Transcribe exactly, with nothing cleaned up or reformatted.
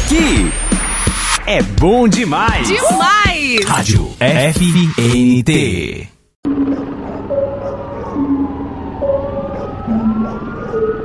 Aqui é bom demais. Demais! Rádio F N T.